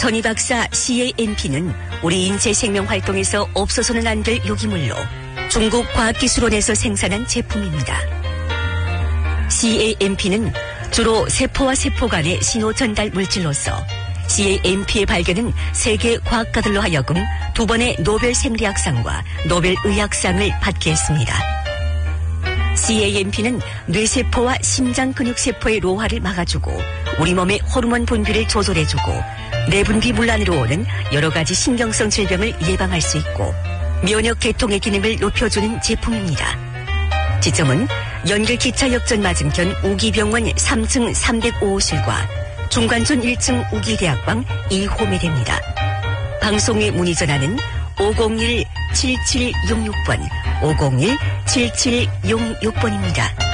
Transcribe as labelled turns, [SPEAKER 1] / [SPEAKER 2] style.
[SPEAKER 1] 선의박사 CAMP는 우리 인체 생명 활동에서 없어서는 안 될 유기물로 중국 과학기술원에서 생산한 제품입니다. CAMP는 주로 세포와 세포 간의 신호 전달 물질로서 CAMP의 발견은 세계 과학가들로 하여금 2번의 노벨 생리학상과 노벨 의학상을 받게 했습니다. CAMP는 뇌세포와 심장 근육세포의 노화를 막아주고 우리 몸의 호르몬 분비를 조절해주고 내분비 문란으로 오는 여러 가지 신경성 질병을 예방할 수 있고 면역 계통의 기능을 높여주는 제품입니다. 지점은 연결기차역전 맞은편 우기병원 3층 305호실과 중관촌 1층 우기대학방 2호에 됩니다. 방송에 문의 전화는 501-7766번, 501-7766번입니다.